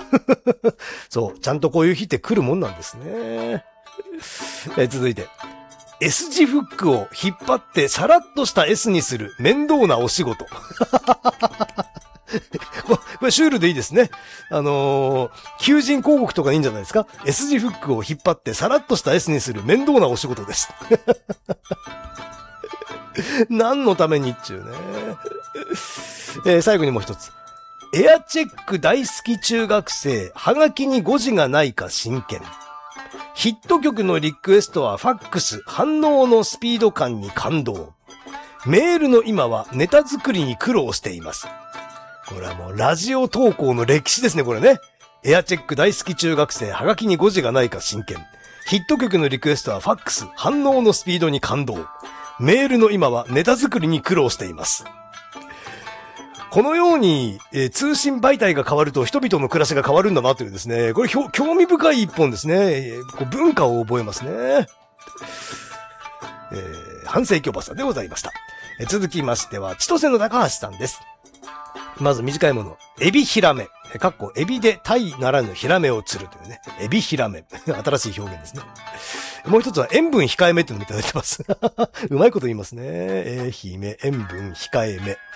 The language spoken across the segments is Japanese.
そう、ちゃんとこういう日って来るもんなんですね。続いて。S 字フックを引っ張ってさらっとした S にする面倒なお仕事。これシュールでいいですね。求人広告とかいいんじゃないですか。 S 字フックを引っ張ってさらっとした S にする面倒なお仕事です。何のためにっちゅうね。最後にもう一つ。エアチェック大好き中学生、はがきに誤字がないか真剣。ヒット曲のリクエストはファックス、反応のスピード感に感動。メールの今はネタ作りに苦労しています。これはもうラジオ投稿の歴史ですね、これね。エアチェック大好き中学生、はがきに誤字がないか真剣。ヒット曲のリクエストはファックス、反応のスピードに感動。メールの今はネタ作りに苦労しています。このように、通信媒体が変わると人々の暮らしが変わるんだなというですね、これ興味深い一本ですね。文化を覚えますね。半世紀おばさんでございました。続きましては、千歳の高橋さんです。まず短いもの、エビヒラメ。かっこエビでタイならぬヒラメを釣るというね。エビヒラメ。新しい表現ですね。もう一つは塩分控えめっていうのもいただいてます。うまいこと言いますね。塩分控えめ。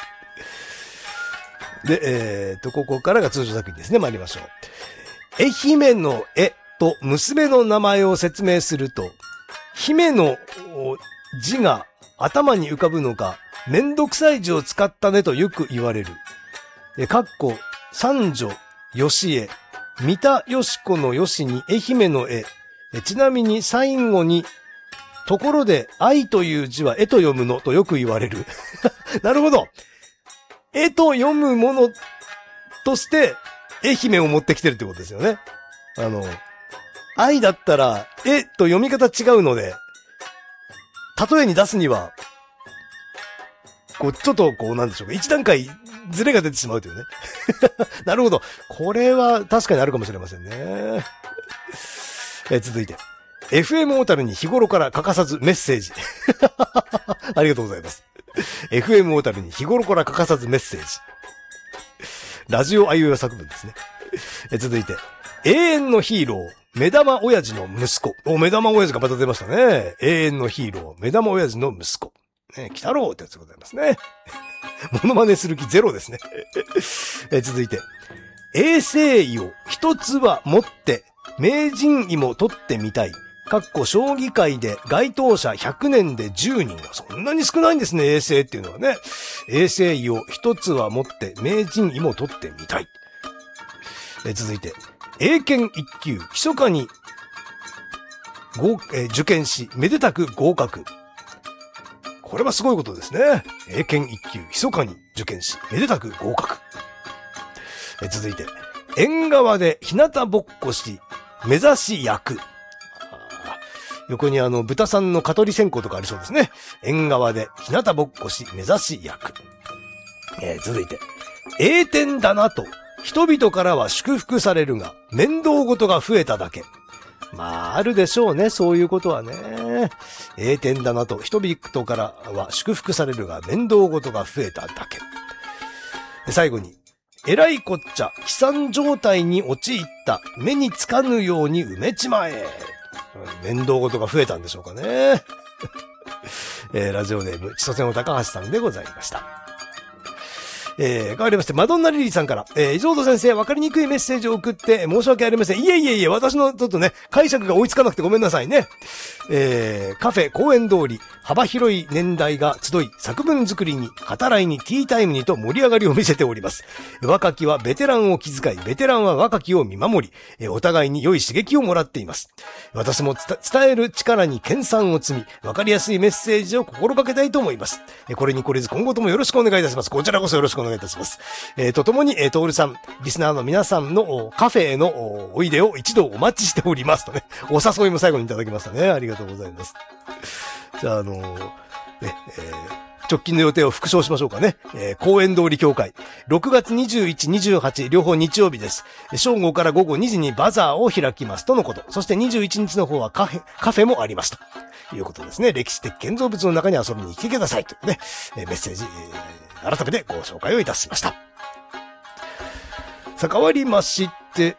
で、ここからが通常作品ですね。参りましょう。愛媛の絵と娘の名前を説明すると、姫の字が頭に浮かぶのか、めんどくさい字を使ったねとよく言われる。かっこ、三女、吉江、三田よし子のよしに愛媛の絵。ちなみに最後に、ところで愛という字は絵と読むのとよく言われる。なるほど。絵と読むものとして、愛媛を持ってきてるってことですよね。愛だったら、絵と読み方違うので、例えに出すには、ちょっとなんでしょうか。一段階ズレが出てしまうというね。なるほど。これは確かにあるかもしれませんね。続いて。FM 小樽に日頃から欠かさずメッセージ。ありがとうございます。FM 小樽に日頃から欠かさずメッセージ。ラジオあいうえお作文ですね。続いて。永遠のヒーロー、目玉親父の息子。目玉親父がまた出ましたね。永遠のヒーロー、目玉親父の息子。ね、来たろうってやつでございますね。モノマネする気ゼロですね。続いて。衛生医を一つは持って、名人医も取ってみたい。かっこ将棋界で該当者100年で10人がそんなに少ないんですね、衛生っていうのはね。衛生医を一つは持って、名人医も取ってみたい。続いて。英検1級、密かに受験し、めでたく合格。これはすごいことですね。英検1級、密かに受験し、めでたく合格。続いて、縁側で日向ぼっこし、目指し役。横に豚さんの蚊取り線香とかありそうですね。縁側で日向ぼっこし、目指し役。続いて、栄転だなと、人々からは祝福されるが、面倒事が増えただけ。まあ、あるでしょうね、そういうことはね。栄転だなと、人々からは祝福されるが、面倒事が増えただけ。最後に、えらいこっちゃ、悲惨状態に陥った、目につかぬように埋めちまえ。面倒事が増えたんでしょうかね。ラジオネーム、千歳の高橋さんでございました。変わりまして、マドンナリリーさんから、伊蔵戸先生、わかりにくいメッセージを送って申し訳ありません。いえ、私のちょっとね、解釈が追いつかなくてごめんなさいね。カフェ、公園通り、幅広い年代が集い、作文作りに、語らいに、ティータイムにと盛り上がりを見せております。若きはベテランを気遣い、ベテランは若きを見守り、お互いに良い刺激をもらっています。私も伝える力に研鑽を積み、わかりやすいメッセージを心がけたいと思います。これに懲りず今後ともよろしくお願いいたします。こちらこそよろしくお願いいたします。とともに、トールさん、リスナーの皆さんのカフェへのおいでを一度お待ちしておりますとね、お誘いも最後にいただきましたね。ありがとうございます。じゃあ、直近の予定を復唱しましょうかね。公園通り協会。6月21、28、両方日曜日です。正午から午後2時にバザーを開きますとのこと。そして21日の方はカフェもありますということですね。歴史的建造物の中に遊びに来てくださいというね、メッセージ、改めてご紹介をいたしました。さあ、変わりまして、